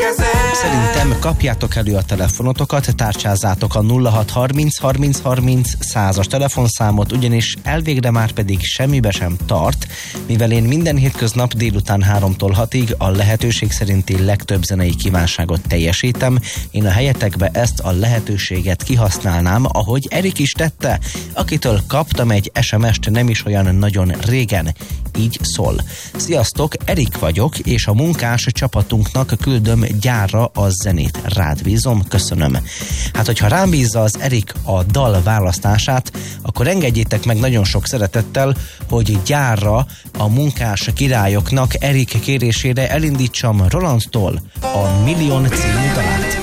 Szerintem kapjátok elő a telefonotokat, tárcsázzátok a 0630 30 30 100-as telefonszámot, ugyanis elvégre már pedig semmibe sem tart, mivel én minden hétköznap délután 3-tól 6-ig a lehetőség szerinti legtöbb zenei kívánságot teljesítem. Én a helyetekbe ezt a lehetőséget kihasználnám, ahogy Erik is tette, akitől kaptam egy SMS-t nem is olyan nagyon régen. Így szól. Sziasztok, Erik vagyok, és a munkás csapatunknak küldöm gyárra a zenét. Rád bízom, köszönöm. Hát, hogyha rám bízza az Erik a dal választását, akkor engedjétek meg nagyon sok szeretettel, hogy gyárra a munkás királyoknak Erik kérésére elindítsam Rolandtól a Million című dalát.